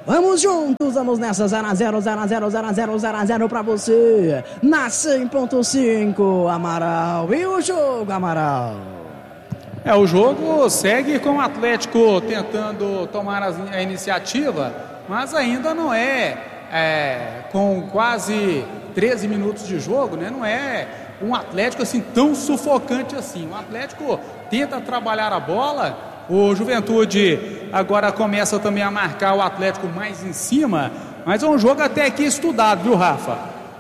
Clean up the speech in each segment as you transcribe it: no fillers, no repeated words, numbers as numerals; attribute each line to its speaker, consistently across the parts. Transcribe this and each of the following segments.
Speaker 1: Vamos juntos, vamos nessa 0x0, 0x0, 0x0, 0x0 pra você. Na 100.5, Amaral. E o jogo, Amaral?
Speaker 2: O jogo segue com o Atlético tentando tomar a iniciativa, mas ainda não com quase 13 minutos de jogo, né? Não é um Atlético assim tão sufocante assim. O Atlético tenta trabalhar a bola. O Juventude agora começa também a marcar o Atlético mais em cima, mas é um jogo até aqui estudado, viu, Rafa?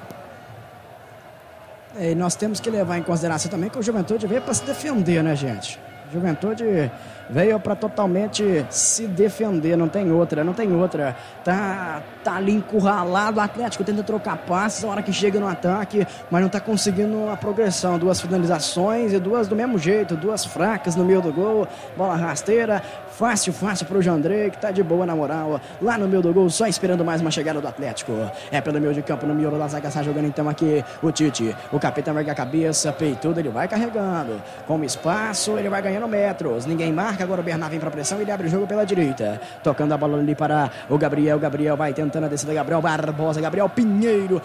Speaker 1: E nós temos que levar em consideração também que o Juventude veio para se defender, né, gente? O Juventude veio para totalmente se defender, não tem outra. Tá ali encurralado, o Atlético tenta trocar passes, a hora que chega no ataque, mas não tá conseguindo a progressão. 2 finalizações e 2 do mesmo jeito, 2 fracas no meio do gol, bola rasteira, fácil pro Jandrei, que tá de boa na moral, lá no meio do gol, só esperando mais uma chegada do Atlético. Pelo meio de campo, no miolo da zaga, está jogando então aqui o Tite, o capitão ergue a cabeça, peitudo, ele vai carregando, com espaço, ele vai ganhando metros, ninguém marca. Agora o Bernard vem pra pressão, ele abre o jogo pela direita, tocando a bola ali para o Gabriel vai tentando a descida, Gabriel Barbosa Pinheiro,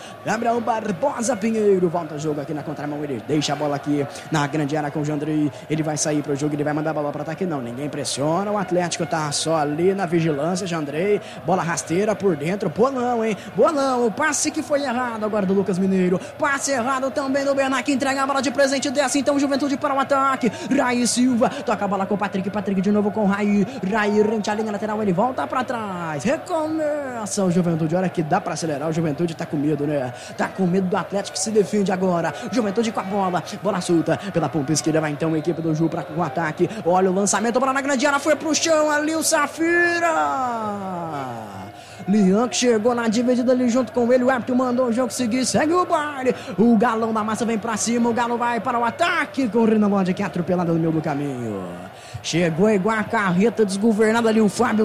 Speaker 1: volta o jogo aqui na contramão, ele deixa a bola aqui na grande área com o Jandrei, ele vai sair pro jogo, ele vai mandar a bola para ataque, não, ninguém pressiona, o Atlético tá só ali na vigilância, Jandrei, bola rasteira por dentro, bolão, o passe que foi errado agora do Lucas Mineiro, passe errado também do Bernard, que entrega a bola de presente, desce então o Juventude para o ataque, Raí Silva, toca a bola com o Patrick de novo com o Raí rente a linha lateral, ele volta pra trás, recomeça o Juventude, olha que dá pra acelerar, o Juventude tá com medo, né? Tá com medo do Atlético que se defende agora, Juventude com a bola solta pela ponta esquerda, vai então a equipe do Ju para o ataque, olha o lançamento, bola na grande área, foi pro chão ali o Safira, Lian que chegou na dividida ali junto com ele, o árbitro mandou o jogo seguir, segue o baile, o Galão da Massa vem pra cima, o Galo vai para o ataque com o Rinaldi que é atropelado no meio do caminho, chegou igual a carreta desgovernada ali o Fábio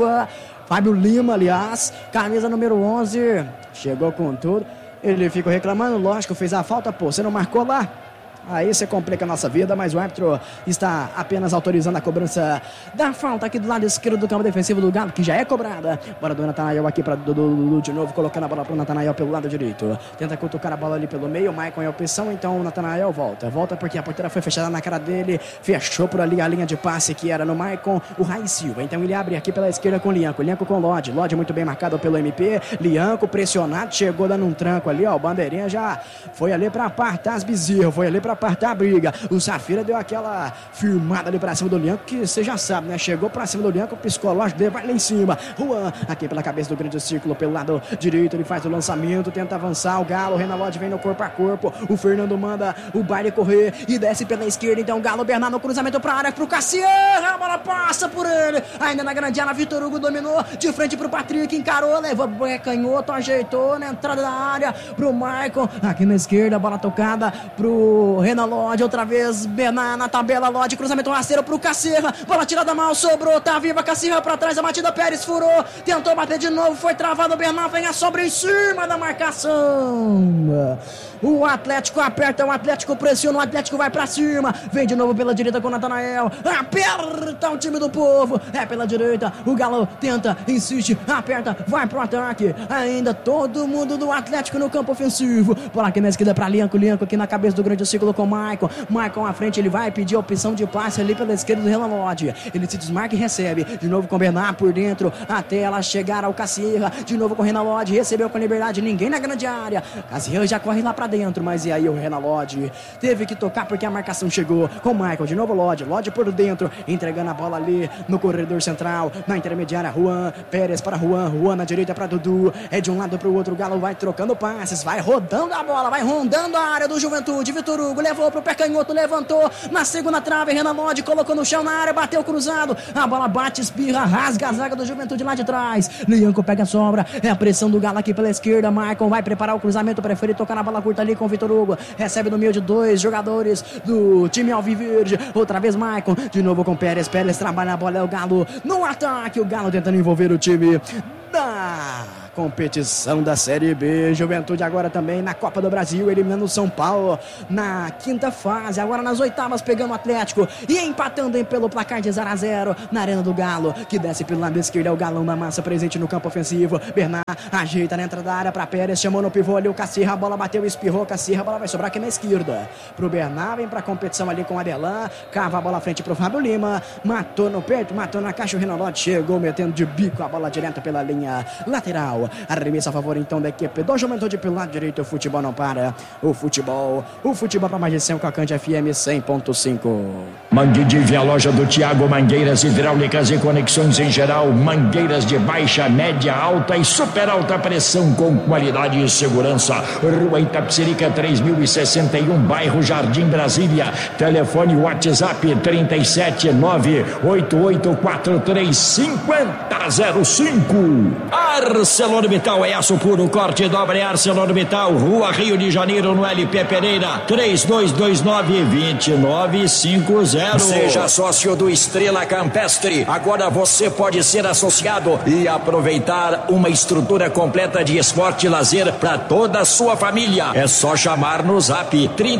Speaker 1: Lima, aliás, camisa número 11, chegou com tudo, ele ficou reclamando, lógico, fez a falta, você não marcou lá? Aí você complica a nossa vida, mas o árbitro está apenas autorizando a cobrança da falta aqui do lado esquerdo do campo defensivo do Galo, que já é cobrada. Bora do Natanael aqui para Dudu de novo, colocando a bola para o Natanael pelo lado direito. Tenta cutucar a bola ali pelo meio, o Maicon é a opção, então o Natanael volta porque a porteira foi fechada na cara dele, fechou por ali a linha de passe que era no Maicon, o Raí Silva. Então ele abre aqui pela esquerda com o Lianco com o Lodi muito bem marcado pelo MP, Lianco pressionado, chegou dando um tranco ali, ó, o bandeirinha já foi ali para apartar as bezerras, foi ali para apartar a briga, o Safira deu aquela firmada ali pra cima do Lianco, que você já sabe, né, chegou pra cima do Lianco, o psicológico dele vai lá em cima, Juan, aqui pela cabeça do grande círculo, pelo lado direito, ele faz o lançamento, tenta avançar, o Galo, o Renaldi vem no corpo a corpo, o Fernando manda o baile correr, e desce pela esquerda, então o Galo, Bernardo no cruzamento pra área, pro Cassiano, a bola passa por ele, ainda na grande área, Vitor Hugo dominou, de frente pro Patrick, encarou, levou canhoto, ajeitou na entrada da área, pro Maicon, aqui na esquerda, bola tocada pro Renaldi, outra vez, Bernard na tabela, Lodi, cruzamento rasteiro pro Cacirra, bola tirada mal, sobrou, tá viva, Cacirra pra trás, a batida, Pérez furou, tentou bater de novo, foi travado, Bernard vem a sobra em cima da marcação, o Atlético aperta, o Atlético pressiona, o Atlético vai pra cima, vem de novo pela direita com o Natanael, aperta o time do povo, pela direita, o Galo tenta, insiste, aperta, vai pro ataque, ainda todo mundo do Atlético no campo ofensivo, bola aqui na esquerda pra Lianco aqui na cabeça do grande círculo com o Maicon à frente, ele vai pedir a opção de passe ali pela esquerda do Renaldi, ele se desmarca e recebe, de novo com o Bernard por dentro, até ela chegar ao Cacirra, de novo com o Renaldi, recebeu com liberdade, ninguém na grande área, Cacirra já corre lá pra dentro, mas e aí o Renaldi teve que tocar porque a marcação chegou com o Maicon, de novo Lodi por dentro, entregando a bola ali no corredor central, na intermediária, Juan, Pérez para Juan na direita para Dudu, é de um lado pro outro, o Galo vai trocando passes, vai rodando a bola, vai rondando a área do Juventude, Vitor Hugo levou pro pé canhoto, levantou na segunda trave, Renaldi colocou no chão na área, bateu cruzado, a bola bate, espirra, rasga a zaga do Juventude lá de trás, Lianco pega a sobra, é a pressão do Galo aqui pela esquerda, Maicon vai preparar o cruzamento, prefere tocar na bola curta ali com o Vitor Hugo, recebe no meio de 2 jogadores do time alviverde, outra vez Maicon, de novo com Pérez trabalha a bola, é o Galo no ataque, o Galo tentando envolver o time da competição da Série B. Juventude agora também na Copa do Brasil, eliminando o São Paulo na quinta fase, agora nas oitavas pegando o Atlético e empatando pelo placar de 0-0 na Arena do Galo, que desce pelo lado esquerdo, é o Galão da Massa presente no campo ofensivo. Bernard ajeita na entrada da área para Pérez, chamou no pivô ali o Cacirra, a bola bateu, espirrou, Cacirra, a bola vai sobrar aqui na esquerda pro Bernard, vem pra competição ali com o Adelan, cava a bola à frente pro Fábio Lima, matou no peito, matou na caixa, o Rinaldi chegou metendo de bico a bola direto pela linha lateral, arremessa a favor então da equipe do Juventude pelo lado direito. O futebol não para, o futebol para mais de 100 com a Cante FM 100.5.
Speaker 3: Mangueidive, a loja do Thiago, mangueiras hidráulicas e conexões em geral, mangueiras de baixa, média, alta e super alta pressão com qualidade e segurança. Rua Itapecerica 3061, bairro Jardim Brasília. Telefone WhatsApp 37988435005. ArcelorMittal é aço puro, corte dobra é ArcelorMittal, Rua Rio de Janeiro, no LP Pereira, 3229-2950.
Speaker 4: Seja sócio do Estrela Campestre. Agora você pode ser associado e aproveitar uma estrutura completa de esporte e lazer para toda a sua família. É só chamar no Zap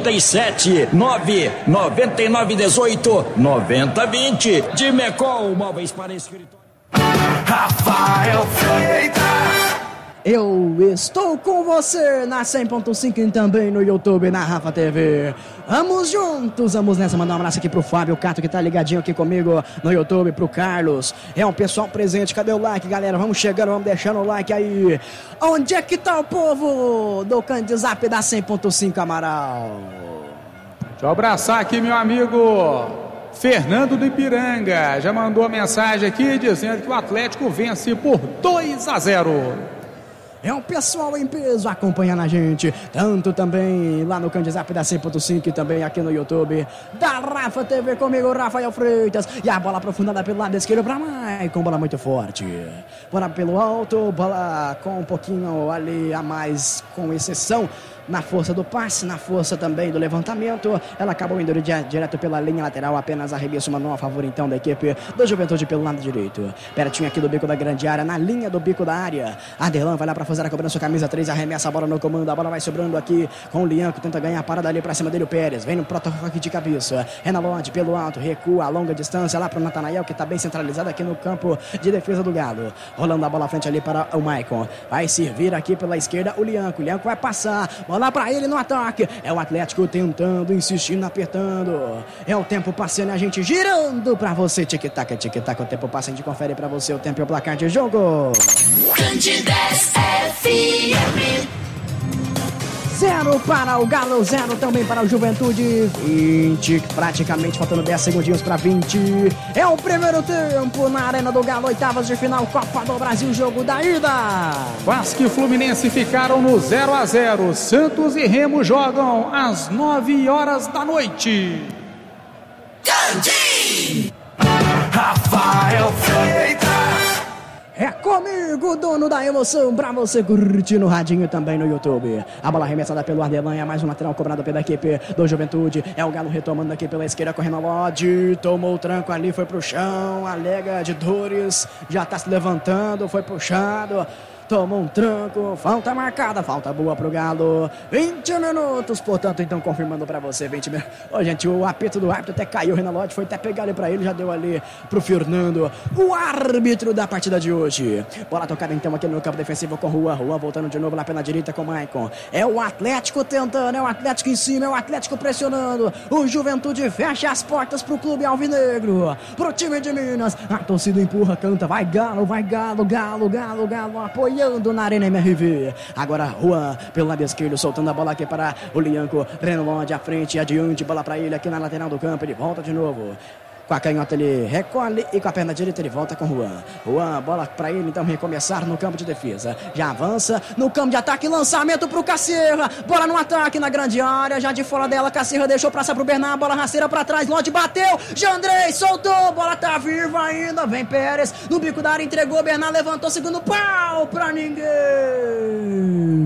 Speaker 4: 379-9918-9020. De Mecol, móveis para escritório.
Speaker 5: Rafael Freitas.
Speaker 1: Eu estou com você na 100.5 e também no YouTube, na Rafa TV. Vamos juntos, vamos nessa. Mandar um abraço aqui pro Fábio Cato, que tá ligadinho aqui comigo no YouTube, pro Carlos. É um pessoal presente, cadê o like, galera? Vamos chegando, vamos deixando o like aí. Onde é que tá o povo do Candizap da 100.5, Amaral?
Speaker 2: Deixa eu abraçar aqui meu amigo Fernando do Ipiranga. Já mandou a mensagem aqui dizendo que o Atlético vence por 2-0.
Speaker 1: É um pessoal em peso acompanhando a gente, tanto também lá no Candizap da 100.5 e também aqui no YouTube da Rafa TV, comigo, Rafael Freitas. E a bola aprofundada pelo lado esquerdo para Maicon, bola muito forte. Bola pelo alto, bola com um pouquinho ali a mais, com exceção na força do passe, na força também do levantamento. Ela acabou indo direto pela linha lateral, apenas arremesso manual a favor então da equipe do Juventude pelo lado direito. Pertinho aqui do bico da grande área, na linha do bico da área. Adelan vai lá para fazer a cobrança, camisa 3, arremessa a bola no comando, a bola vai sobrando aqui com o Lian, que tenta ganhar a parada ali para cima dele, o Pérez. Vem no protoque de cabeça, Rinaldi pelo alto, recua a longa distância lá para o Natanael, que está bem centralizado aqui no campo de defesa do Galo. Rolando a bola à frente ali para o Maicon. Vai servir aqui pela esquerda o Lian vai passar, bola para ele no ataque. É o Atlético tentando, insistindo, apertando. É o tempo passando, a gente girando pra você. Tic-tac, tic-tac, o tempo passa, a gente confere pra você o tempo e o placar de jogo.
Speaker 5: Candidez FM.
Speaker 1: 0 para o Galo, 0 também para o Juventude. 20, praticamente faltando 10 segundinhos para 20. É o primeiro tempo na Arena do Galo, oitavas de final, Copa do Brasil, jogo da ida.
Speaker 2: Vasco e Fluminense ficaram no 0-0. Santos e Remo jogam às 9h da noite.
Speaker 5: Candi! Rafael Freitas.
Speaker 1: É comigo, dono da emoção, pra você curtir no radinho e também no YouTube. A bola arremessada pelo Ardelanha, mais um lateral cobrado pela equipe do Juventude. É o Galo retomando aqui pela esquerda, correndo a Lodi. Tomou o tranco ali, foi pro chão, alega de dores, já tá se levantando, foi puxado. Tomou um tranco, falta marcada, falta boa pro Galo. 20 minutos, portanto, então confirmando pra você, 20 minutos. Ô, gente, o apito do árbitro até caiu, o Rinaldi foi até pegar ali pra ele, já deu ali pro Fernando, o árbitro da partida de hoje. Bola tocada então aqui no campo defensivo com Juan voltando de novo lá pela direita com o Maicon. É o Atlético tentando, é o Atlético em cima, é o Atlético pressionando. O Juventude fecha as portas pro clube alvinegro, pro time de Minas. A torcida empurra, canta, vai Galo, Galo, Galo, Galo, apoia na Arena MRV. Agora Juan pelo lado esquerdo, soltando a bola aqui para o Lianco. Rinaldi à frente, adiante, bola para ele aqui na lateral do campo. Ele volta de novo. Com a canhota ele recolhe e com a perna direita ele volta com Juan, bola para ele então recomeçar no campo de defesa. Já avança no campo de ataque, lançamento pro Cacirra. Bola no ataque na grande área, já de fora dela, Cacirra deixou passar pro Bernard, bola rasteira para trás, Lodi bateu, Jandrei soltou, bola tá viva ainda, vem Pérez no bico da área, entregou, Bernard levantou, segundo pau pra ninguém.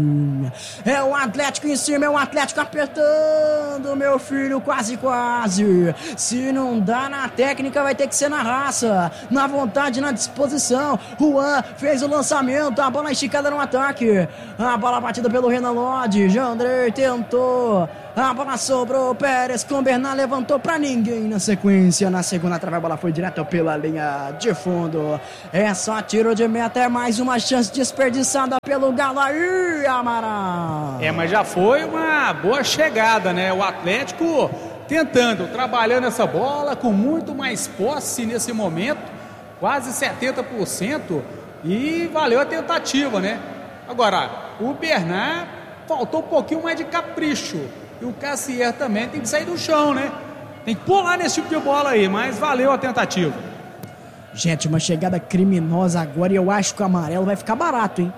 Speaker 1: É o Atlético em cima, é o Atlético apertando, meu filho, quase, quase. Se não dá na técnica, vai ter que ser na raça, na vontade, na disposição. Juan fez o lançamento, a bola esticada no ataque. A bola batida pelo Renan Lodge. Jandrei tentou. A bola sobrou, Pérez com Bernard levantou pra ninguém na sequência. Na segunda trave a bola foi direto pela linha de fundo. É só tiro de meta, é mais uma chance desperdiçada pelo Galo aí, Amaral.
Speaker 2: Mas já foi uma boa chegada, né? O Atlético tentando, trabalhando essa bola com muito mais posse nesse momento, quase 70%, e valeu a tentativa, né? Agora, o Bernard faltou um pouquinho mais de capricho. E o Cassier também tem que sair do chão, né? Tem que pular nesse tipo de bola aí, mas valeu a tentativa.
Speaker 1: Gente, uma chegada criminosa agora e eu acho que o amarelo vai ficar barato, hein?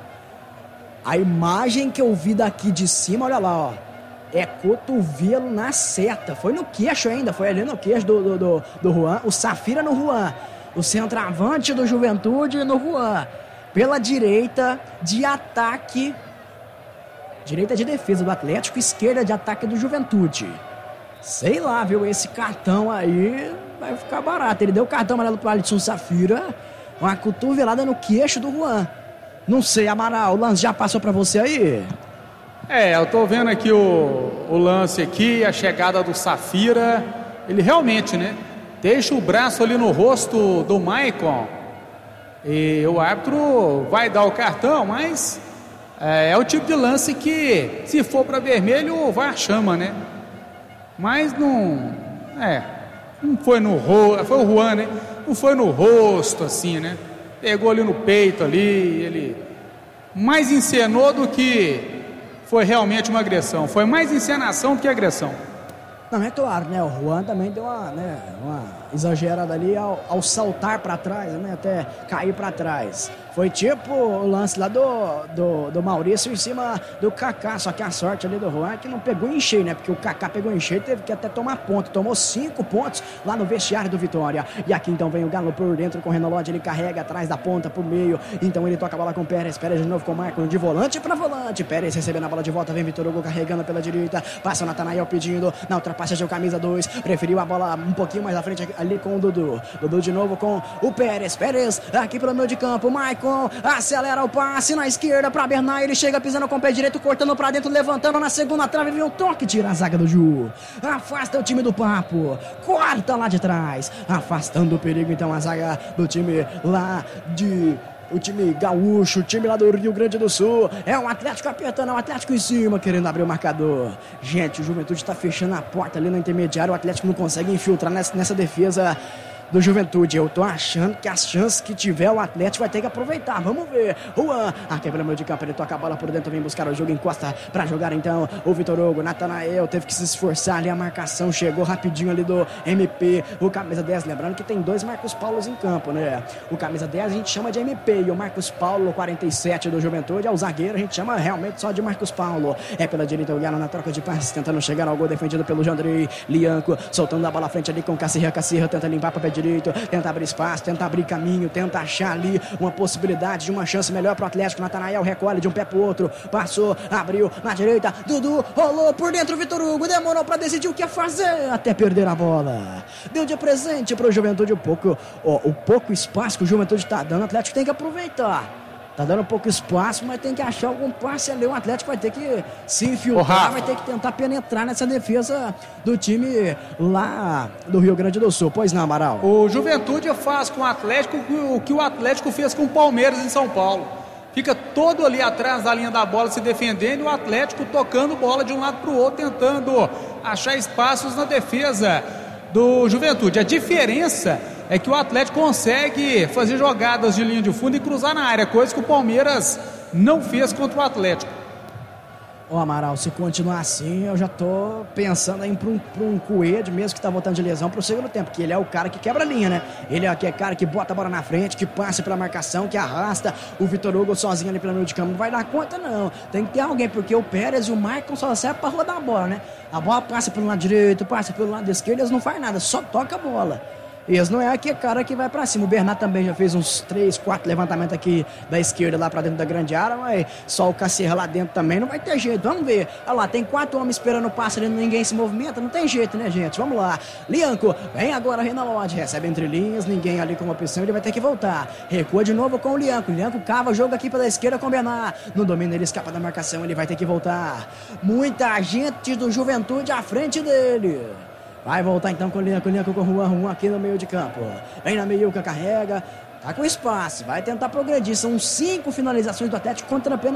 Speaker 1: A imagem que eu vi daqui de cima, olha lá, ó. É cotovelo na seta. Foi no queixo ainda, foi ali no queixo do Juan. O Safira no Juan. O centroavante do Juventude no Juan. Pela direita de ataque. Direita de defesa do Atlético, esquerda de ataque do Juventude. Sei lá, viu? Esse cartão aí vai ficar barato. Ele deu o cartão amarelo pro Alisson Safira. Uma cotovelada no queixo do Juan. Não sei, Amaral, o lance já passou pra você aí?
Speaker 2: Eu tô vendo aqui o lance aqui, a chegada do Safira. Ele realmente, né? Deixa o braço ali no rosto do Maicon. E o árbitro vai dar o cartão, mas... É o tipo de lance que, se for para vermelho, vai a chama, né? Mas não... não foi no rosto... Foi o Juan, né? Não foi no rosto, assim, né? Pegou ali no peito, ali, ele... Mais encenou do que foi realmente uma agressão. Foi mais encenação do que agressão.
Speaker 1: Não, é claro, né? O Juan também deu uma exagerada ali ao saltar para trás, né? Até cair para trás. Foi tipo o lance lá do Maurício em cima do Kaká. Só que a sorte ali do Juan é que não pegou em cheio, né? Porque o Kaká pegou em cheio e teve que até tomar ponto. Tomou 5 pontos lá no vestiário do Vitória. E aqui então vem o Galo por dentro com o Renan Lodge. Ele carrega atrás da ponta pro meio. Então ele toca a bola com o Pérez. Pérez de novo com o Marco de volante para volante. Pérez recebendo a bola de volta. Vem Vitor Hugo carregando pela direita. Passa o Natanael pedindo. Na ultrapassagem o camisa 2. Preferiu a bola um pouquinho mais à frente ali com o Dudu. Dudu de novo com o Pérez. Pérez aqui pelo meio de campo. Maicon acelera o passe na esquerda para Bernard. Ele chega pisando com o pé direito, cortando para dentro, levantando na segunda trave. Vem um toque, tira a zaga do Ju. Afasta o time do Papo. Corta lá de trás. Afastando o perigo então a zaga do time lá de... O time gaúcho, o time lá do Rio Grande do Sul. É um Atlético apertando, é um Atlético em cima, querendo abrir o marcador. Gente, o Juventude está fechando a porta ali no intermediário. O Atlético não consegue infiltrar nessa defesa do Juventude. Eu tô achando que as chances que tiver o Atlético vai ter que aproveitar. Vamos ver. Juan, aqui pelo meio de campo, ele toca a bola por dentro, vem buscar o jogo, encosta pra jogar então o Vitor Hugo. Natanael teve que se esforçar ali, a marcação chegou rapidinho ali do MP. O camisa 10, lembrando que tem 2 Marcos Paulos em campo, né? O camisa 10 a gente chama de MP e o Marcos Paulo, 47 do Juventude, é o zagueiro, a gente chama realmente só de Marcos Paulo. É pela direita o Galo na troca de passes, tentando chegar ao gol, defendido pelo Jandrei. Lianco soltando a bola à frente ali com o Cassirra. Cassirra tenta limpar para o pé direito, tenta abrir espaço, tenta abrir caminho, tenta achar ali uma possibilidade de uma chance melhor pro Atlético. Natanael recolhe de um pé pro outro, passou, abriu na direita, Dudu rolou por dentro, Vitor Hugo demorou para decidir o que ia fazer até perder a bola. Deu de presente pro Juventude o pouco espaço que o Juventude tá dando, o Atlético tem que aproveitar. Tá dando pouco espaço, mas tem que achar algum passe ali. O Atlético vai ter que se infiltrar, vai ter que tentar penetrar nessa defesa do time lá do Rio Grande do Sul. Pois não, Amaral?
Speaker 2: O Juventude faz com o Atlético o que o Atlético fez com o Palmeiras em São Paulo. Fica todo ali atrás da linha da bola se defendendo e o Atlético tocando bola de um lado para o outro, tentando achar espaços na defesa do Juventude. A diferença é que o Atlético consegue fazer jogadas de linha de fundo e cruzar na área, coisa que o Palmeiras não fez contra o Atlético.
Speaker 1: Ô Amaral, se continuar assim, eu já tô pensando em ir pra um Coelho, mesmo que tá voltando de lesão, pro segundo tempo, porque ele é o cara que quebra a linha, né? Ele é aquele cara que bota a bola na frente, que passa pela marcação, que arrasta o Vitor Hugo sozinho ali pelo meio de campo. Não vai dar conta, não. Tem que ter alguém, porque o Pérez e o Maicon só servem pra rodar a bola, né? A bola passa pelo lado direito, passa pelo lado esquerdo, eles não fazem nada, só toca a bola. Isso não é aqui, cara, que vai pra cima. O Bernardo também já fez uns 3, 4 levantamentos aqui da esquerda lá pra dentro da grande área, mas só o Cacerra lá dentro também não vai ter jeito. Vamos ver. Olha lá, tem 4 homens esperando o passe ali, ninguém se movimenta, não tem jeito, né, gente? Vamos lá. Lianco, vem agora Reinaldo, recebe entre linhas, ninguém ali com opção, ele vai ter que voltar. Recua de novo com o Lianco. Lianco cava o jogo aqui pela esquerda com o Bernardo. No domínio ele escapa da marcação, ele vai ter que voltar. Muita gente do Juventude à frente dele. Vai voltar então com o Lianco com o Juan aqui no meio de campo. Vem na meiuca, carrega. Tá com espaço, vai tentar progredir. São 5 finalizações do Atlético contra apenas